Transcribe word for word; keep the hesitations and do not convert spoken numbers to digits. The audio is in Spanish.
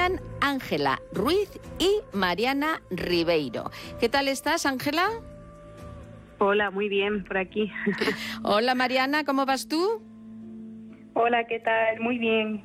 acompañan Ángela Ruiz y Mariana Ribeiro. ¿Qué tal estás, Ángela? Hola, muy bien, por aquí. Hola, Mariana, ¿cómo vas tú? Hola, ¿qué tal? Muy bien.